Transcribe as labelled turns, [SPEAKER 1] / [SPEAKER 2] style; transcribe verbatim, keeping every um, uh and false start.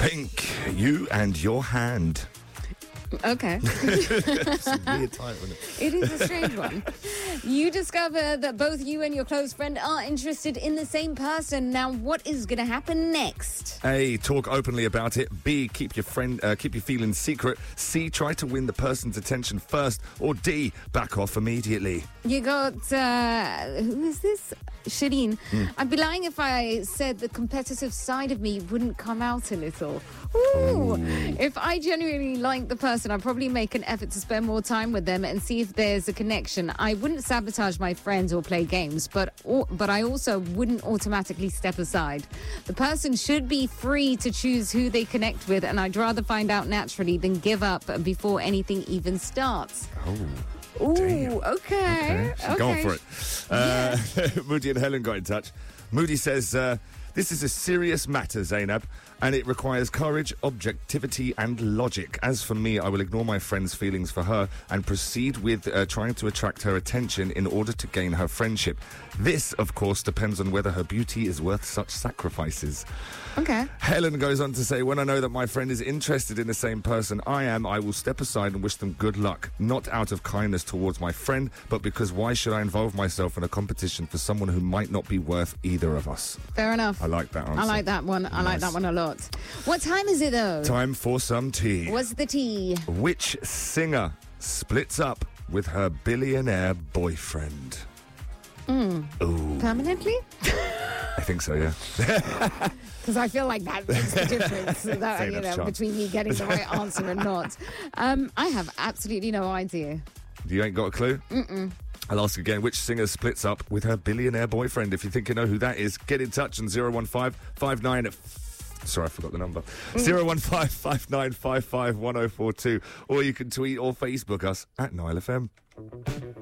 [SPEAKER 1] Pink, you and your hand.
[SPEAKER 2] Okay.
[SPEAKER 1] It's a weird title, isn't it?
[SPEAKER 2] It is a strange one. You discover that both you and your close friend are interested in the same person. Now, what is going to happen next?
[SPEAKER 1] A, talk openly about it. B, keep your friend, uh, keep your feelings secret. C, try to win the person's attention first. Or D, back off immediately.
[SPEAKER 2] You got, uh, who is this? Shireen.
[SPEAKER 1] Mm.
[SPEAKER 2] I'd be lying if I said the competitive side of me wouldn't come out a little. Ooh.
[SPEAKER 1] Ooh.
[SPEAKER 2] If I genuinely like the person, I'd probably make an effort to spend more time with them and see if there's a connection. I wouldn't sabotage my friends or play games, but or, but I also wouldn't automatically step aside. The person should be free to choose who they connect with, and I'd rather find out naturally than give up before anything even starts.
[SPEAKER 1] Oh.
[SPEAKER 2] Ooh,
[SPEAKER 1] Damn.
[SPEAKER 2] okay.
[SPEAKER 1] Okay, she's
[SPEAKER 2] okay.
[SPEAKER 1] going for it. Uh, Moody and Helen got in touch. Moody says, uh, this is a serious matter, Zainab, and it requires courage, objectivity, and logic. As for me, I will ignore my friend's feelings for her and proceed with uh, trying to attract her attention in order to gain her friendship. This, of course, depends on whether her beauty is worth such sacrifices.
[SPEAKER 2] Okay.
[SPEAKER 1] Helen goes on to say, when I know that my friend is interested in the same person I am, I will step aside and wish them good luck. Not out of kindness towards my friend, but because why should I involve myself in a competition for someone who might not be worth either of us?
[SPEAKER 2] Fair enough.
[SPEAKER 1] I like that answer.
[SPEAKER 2] I like that one. I like
[SPEAKER 1] Nice.
[SPEAKER 2] that one a lot. What time is it, though?
[SPEAKER 1] Time for some tea.
[SPEAKER 2] What's the tea?
[SPEAKER 1] Which singer splits up with her billionaire boyfriend?
[SPEAKER 2] Mm.
[SPEAKER 1] Ooh,
[SPEAKER 2] Permanently?
[SPEAKER 1] I think so, yeah.
[SPEAKER 2] Because I feel like that makes the difference that,
[SPEAKER 1] Say
[SPEAKER 2] you
[SPEAKER 1] that's
[SPEAKER 2] know,
[SPEAKER 1] chance.
[SPEAKER 2] between me getting the right answer and not. Um, I have absolutely no idea.
[SPEAKER 1] You ain't got a clue?
[SPEAKER 2] Mm-mm.
[SPEAKER 1] I'll ask again, which singer splits up with her billionaire boyfriend? If you think you know who that is, get in touch on zero one five five nine... Sorry, I forgot the number. zero one five five nine five five one oh four two. Or you can tweet or Facebook us at Nile F M.